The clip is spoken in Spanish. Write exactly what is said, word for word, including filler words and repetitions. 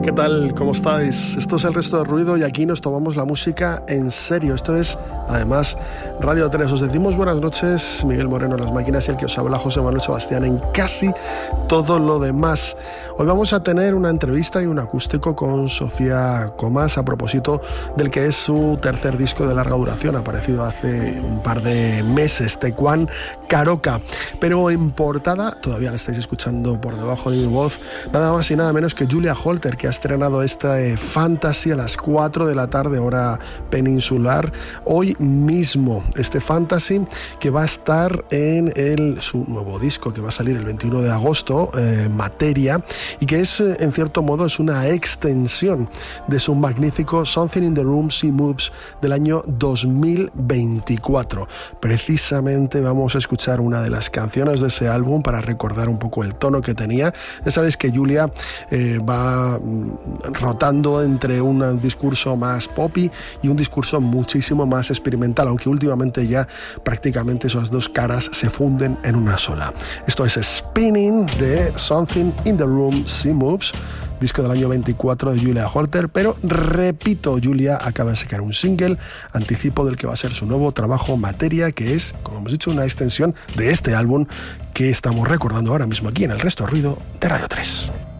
¿Qué tal? ¿Cómo estáis? Esto es El Resto de Ruido y aquí nos tomamos la música en serio. Esto es, además, Radio tres. Os decimos buenas noches, Miguel Moreno en las máquinas y el que os habla, José Manuel Sebastián, en casi todo lo demás. Hoy vamos a tener una entrevista y un acústico con Sofía Comas a propósito del que es su tercer disco de larga duración, aparecido hace un par de meses, Tecuán Caroca. Pero en portada, todavía la estáis escuchando por debajo de mi voz, nada más y nada menos que Julia Holter, que ha estrenado esta eh, Fantasy a las cuatro de la tarde, hora peninsular, hoy mismo. Este Fantasy que va a estar en el, su nuevo disco que va a salir el veintiuno de agosto, eh, Materia, y que es, eh, en cierto modo, es una extensión de su magnífico Something in the Room She Moves del año dos mil veinticuatro. Precisamente vamos a escuchar una de las canciones de ese álbum para recordar un poco el tono que tenía. Ya sabéis que Julia eh, va rotando entre un discurso más poppy y un discurso muchísimo más experimental, aunque últimamente ya prácticamente esas dos caras se funden en una sola. Esto es Spinning de Something in the Room She Moves, disco del año veinticuatro de Julia Holter, pero repito, Julia acaba de sacar un single, anticipo del que va a ser su nuevo trabajo Materia, que es, como hemos dicho, una extensión de este álbum que estamos recordando ahora mismo aquí en El Resto de Ruido de Radio tres.